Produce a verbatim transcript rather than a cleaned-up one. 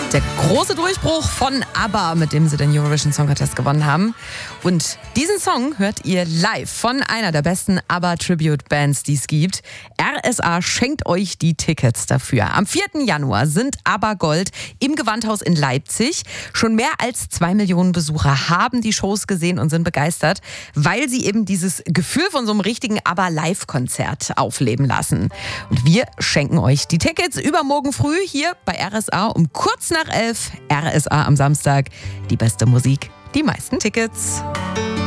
Der große Durchbruch von ABBA, mit dem sie den Eurovision Song Contest gewonnen haben. Und diesen Song hört ihr live von einer der besten ABBA-Tribute-Bands, die es gibt. R S A schenkt euch die Tickets dafür. Am vierten Januar sind ABBA Gold im Gewandhaus in Leipzig. Schon mehr als zwei Millionen Besucher haben die Shows gesehen und sind begeistert, weil sie eben dieses Gefühl von so einem richtigen ABBA-Live-Konzert aufleben lassen. Und wir schenken euch die Tickets übermorgen früh hier bei R S A um kurz nach elf. R S A am Samstag. Die beste Musik, die meisten Tickets.